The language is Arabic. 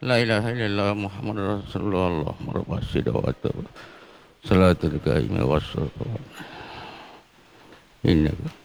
لا إله إلا الله محمد رسول الله اللهم رب الصلوات صلاة القائمة والصلاة إنك